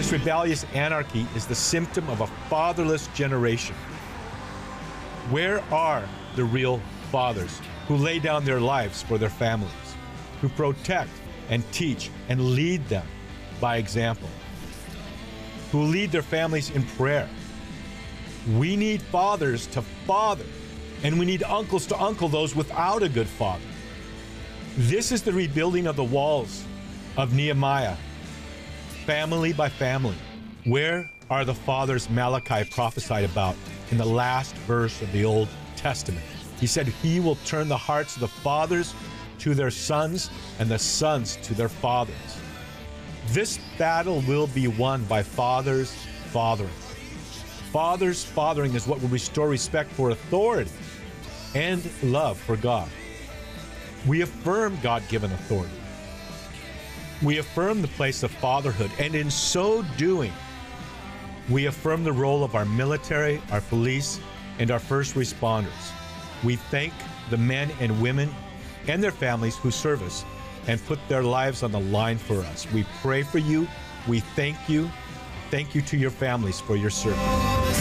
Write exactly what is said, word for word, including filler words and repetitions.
This rebellious anarchy is the symptom of a fatherless generation. Where are the real fathers who lay down their lives for their families, who protect and teach and lead them by example, who lead their families in prayer? We need fathers to father, and we need uncles to uncle those without a good father. This is the rebuilding of the walls of Nehemiah, family by family. Where are the fathers Malachi prophesied about in the last verse of the Old Testament? He said he will turn the hearts of the fathers to their sons and the sons to their fathers. This battle will be won by fathers fathering. Fathers fathering is what will restore respect for authority and love for God. We affirm God-given authority. We affirm the place of fatherhood, and in so doing, we affirm the role of our military, our police, and our first responders. We thank the men and women and their families who serve us and put their lives on the line for us. We pray for you. We thank you. Thank you to your families for your service.